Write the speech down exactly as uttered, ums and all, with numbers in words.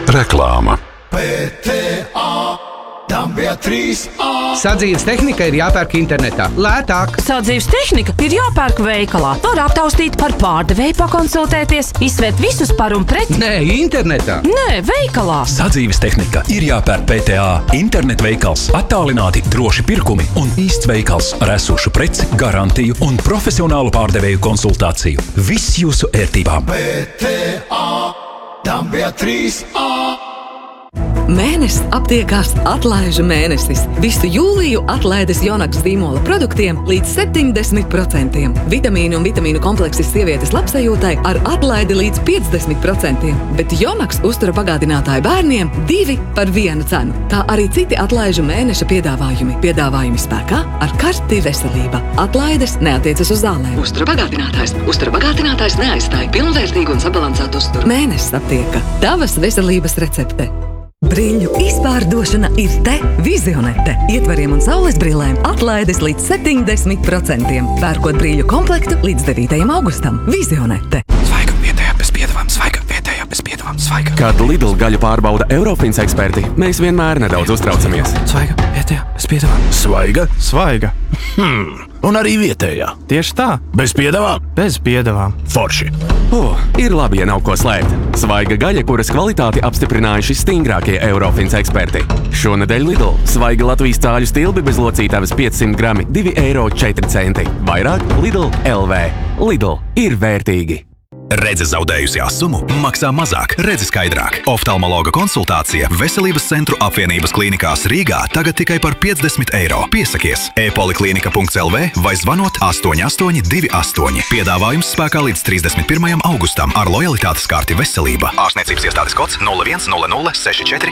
Reklāma. P T A Dambja trīs A. Sadzīves tehnika ir jāpērk internetā. Lētāk. Sadzīves tehnika ir jāpērk veikalā. Var aptaustīt, par pārdevēju pakonsultēties, izsvērt visus par un pret. Nē, internetā. Nē, veikalā. Sadzīves tehnika ir jāpērk P T A. Internet veikals, attālināti droši pirkumi un īsts veikals ar esošu preci, garantiju un profesionālu pārdevēju konsultāciju. Viss jūsu ērtībām. P T A Dambja trīs A. Mēnesis aptiekās atlaižu mēnesis. Visu jūliju atlaides Jonaks zīmola produktiem līdz septiņdesmit procentiem. Vitamīnu un vitamīnu kompleksis sievietes labsajūtai ar atlaidi līdz piecdesmit procentiem. Bet Jonaks uztura bagātinātāju bērniem divi par vienu cenu. Kā arī citi atlaižu mēneša piedāvājumi. Piedāvājumi spēkā ar karti veselība. Atlaides neatiecas uz zālēm. Uztura bagātinātājs. Uztura bagātinātājs neaizstāja pilnvērtīgu un sabalansētu uzturu. Mēnesis aptieka. Tavas veselības recepte. Brīļu izpārdošana ir te Vizionete. Ietvariem un saules brillēm atlaides līdz septiņdesmit procentiem. Pērkot brīļu komplektu līdz devītajam augustam. Vizionete. Svaiga vietējā bez piedevām, svaiga vietējā bez piedevām, svaiga. Kad Lidl gaļu pārbauda Eurofins eksperti, mēs vienmēr nedaudz uztraucamies. Svaiga vietējā bez piedevām. Svaiga? Svaiga. Hmm. Un arī vietējā. Tieši tā. Bez piedevām? Bez piedevām. Forši. Oh, ir labi, ja nav ko slēpt. Svaiga gaļa, kuras kvalitāti apstiprinājuši stingrākie Eurofins eksperti. Šonedēļ Lidl. Svaiga Latvijas cāļu stilbi bez locītavas piecsimt grami, divi eiro četri centi. Vairāk Lidl L V. Lidl ir vērtīgi. Redze zaudējusi asumu, maksā mazāk, redzi skaidrāk. Oftalmologa konsultācija Veselības centru apvienības klīnikās Rīgā tagad tikai par piecdesmit eiro. Piesakies e-poliklinika punkts L V vai zvanot astoņi astoņi divi astoņi. Piedāvājums spēkā līdz trīsdesmit pirmajam augustam ar lojalitātes karti Veselība. Ārstniecības iestādes kods nulle viens nulle nulle seši četri